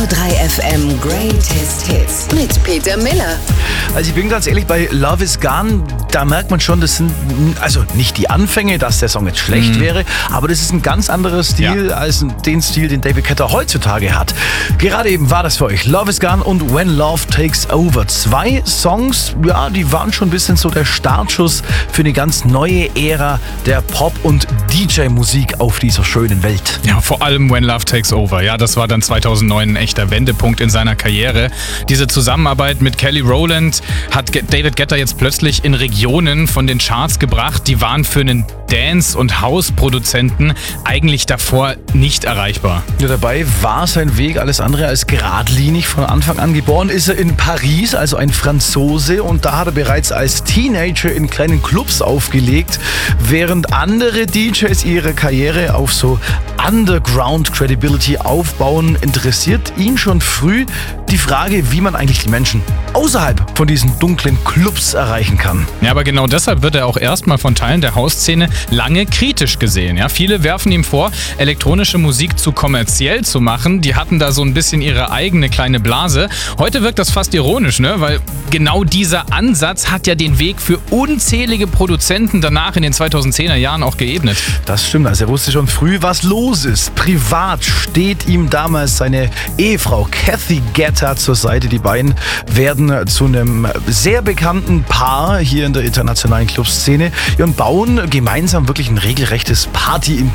SWR3 FM Greatest Hits mit Peter Miller. Also ich bin ganz ehrlich, bei Love is Gone, da merkt man schon, das sind also nicht die Anfänge, dass der Song jetzt schlecht wäre, aber das ist ein ganz anderer Stil als den Stil, den David Guetta heutzutage hat. Gerade eben war das für euch Love is Gone und When Love Takes Over. 2 Songs, ja, die waren schon ein bisschen so der Startschuss für eine ganz neue Ära der Pop- und DJ-Musik auf dieser schönen Welt. Ja, vor allem When Love Takes Over. Ja, das war dann 2009 ein echter Wendepunkt in seiner Karriere. Diese Zusammenarbeit mit Kelly Rowland hat David Guetta jetzt plötzlich in Regionen von den Charts gebracht, die waren für einen Dance- und House-Produzenten eigentlich davor nicht erreichbar. Ja, dabei war sein Weg alles andere als geradlinig von Anfang an. Geboren ist er in Paris, also ein Franzose, und da hat er bereits als Teenager in kleinen Clubs aufgelegt, während andere DJs ihre Karriere auf so Underground-Credibility aufbauen, interessiert ihn schon früh die Frage, wie man eigentlich die Menschen außerhalb von diesen dunklen Clubs erreichen kann. Ja, aber genau deshalb wird er auch erstmal von Teilen der House-Szene lange kritisch gesehen. Ja, viele werfen ihm vor, elektronische Musik zu kommerziell zu machen. Die hatten da so ein bisschen ihre eigene kleine Blase. Heute wirkt das fast ironisch, ne? Weil genau dieser Ansatz hat ja den Weg für unzählige Produzenten danach in den 2010er Jahren auch geebnet. Das stimmt, also er wusste schon früh, was los ist. Privat steht ihm damals seine Ehefrau Kathy Guetta zur Seite. Die beiden werden zu einem sehr bekannten Paar hier in der internationalen Clubszene und bauen gemeinsam wirklich ein regelrechtes Party